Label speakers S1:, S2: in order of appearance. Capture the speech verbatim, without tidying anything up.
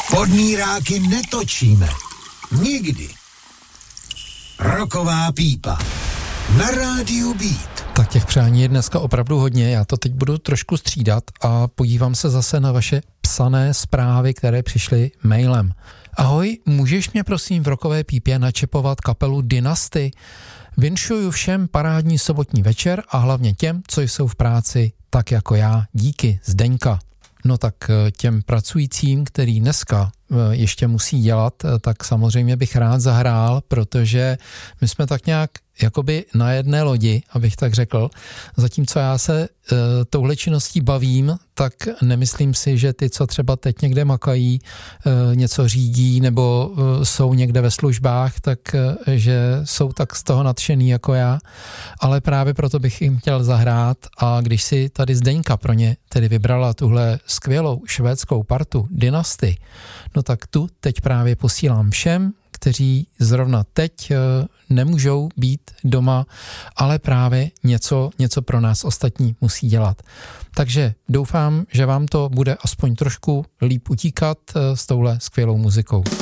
S1: Podmíráky netočíme. Nikdy. Roková pípa. Na rádiu Beat.
S2: Tak těch přání je dneska opravdu hodně, já to teď budu trošku střídat a podívám se zase na vaše psané zprávy, které přišly mailem. Ahoj, můžeš mě prosím v rokové pípě načepovat kapelu Dynasty? Vinšuju všem parádní sobotní večer a hlavně těm, co jsou v práci tak jako já. Díky, Zdeňka. No tak těm pracujícím, který dneska ještě musí dělat, tak samozřejmě bych rád zahrál, protože my jsme tak nějak jakoby na jedné lodi, abych tak řekl. Zatímco já se e, touhle činností bavím, tak nemyslím si, že ty, co třeba teď někde makají, e, něco řídí nebo e, jsou někde ve službách, tak e, že jsou tak z toho nadšený jako já. Ale právě proto bych jim chtěl zahrát a když si tady Zdeňka pro ně tedy vybrala tuhle skvělou švédskou partu Dynasty, no tak tu teď právě posílám všem, kteří zrovna teď nemůžou být doma, ale právě něco, něco pro nás ostatní musí dělat. Takže doufám, že vám to bude aspoň trošku líp utíkat s touhle skvělou muzikou.